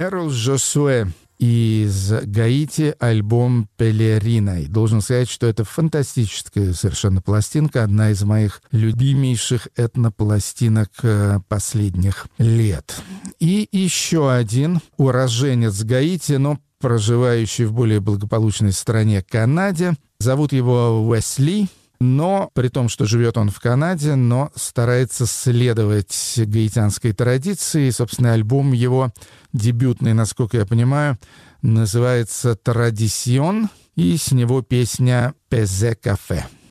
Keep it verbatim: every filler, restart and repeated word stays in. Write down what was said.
Эрл Жосуэ из Гаити, альбом «Пелерина». И должен сказать, что это фантастическая совершенно пластинка, одна из моих любимейших этнопластинок последних лет. И еще один уроженец Гаити, но проживающий в более благополучной стране Канаде. Зовут его Уэсли. Но, при том, что живет он в Канаде, но старается следовать гаитянской традиции. Собственно, альбом его дебютный, насколько я понимаю, называется «Традисион», и с него песня «Пезе кафе».